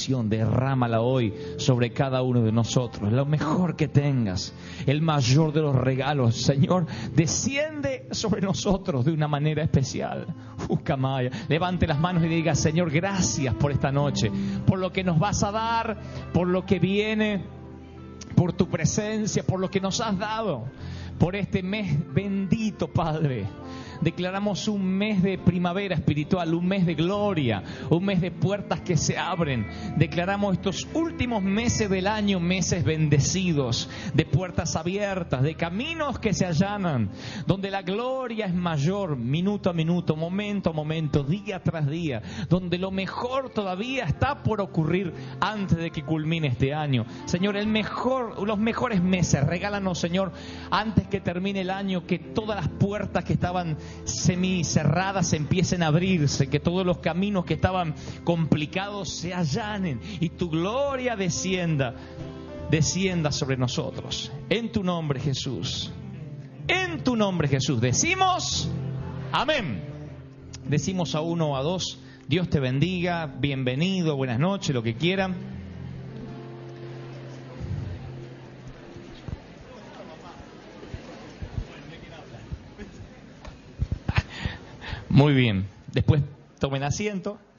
bendición, derrámala hoy sobre cada uno de nosotros. Lo mejor que tengas, el mayor de los regalos, Señor, desciende sobre nosotros de una manera especial. Camaya. Levante las manos y diga: Señor, gracias por esta noche, por lo que nos vas a dar, por lo que viene, por tu presencia, por lo que nos has dado, por este mes bendito, Padre. Declaramos un mes de primavera espiritual, un mes de gloria, un mes de puertas que se abren. Declaramos estos últimos meses del año, meses bendecidos, de puertas abiertas, de caminos que se allanan, donde la gloria es mayor, minuto a minuto, momento a momento, día tras día, donde lo mejor todavía está por ocurrir antes de que culmine este año. Señor, los mejores meses, regálanos, Señor, antes que termine el año, que todas las puertas que estaban semicerradas empiecen a abrirse, que todos los caminos que estaban complicados se allanen y tu gloria descienda sobre nosotros. En tu nombre, Jesús. En tu nombre, Jesús. Decimos amén. Decimos a uno o a dos: Dios te bendiga, bienvenido, buenas noches, lo que quieran. Muy bien. Después tomen asiento.